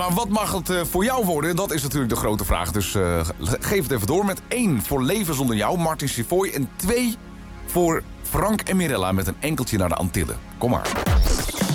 Maar wat mag het voor jou worden? Dat is natuurlijk de grote vraag. Dus geef het even door met 1 voor Leven zonder jou, Martin Sivoy. En 2 voor Frank en Mirella met een enkeltje naar de Antillen. Kom maar.